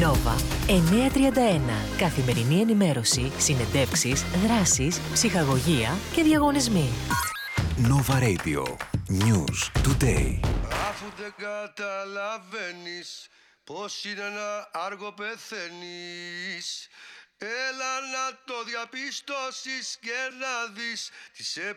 Nova 931. Καθημερινή ενημέρωση, συνεντεύξεις, δράσεις, ψυχαγωγία και διαγωνισμοί. Nova Radio. News Today. Αφού δεν καταλαβαίνεις πως είναι ένα άργο πεθαίνεις, έλα να το διαπιστώσεις και να δεις τις